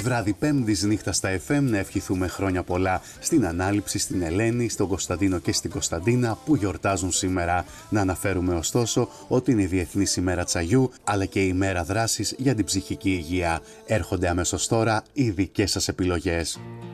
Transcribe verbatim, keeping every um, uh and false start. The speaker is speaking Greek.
Βράδυ Πέμπτης, νύχτα στα εφ εμ, να ευχηθούμε χρόνια πολλά στην Ανάληψη, στην Ελένη, στον Κωνσταντίνο και στην Κωνσταντίνα που γιορτάζουν σήμερα. Να αναφέρουμε ωστόσο ότι είναι η Διεθνής ημέρα τσαγιού, αλλά και η ημέρα δράσης για την ψυχική υγεία. Έρχονται αμέσως τώρα οι δικές σας επιλογές.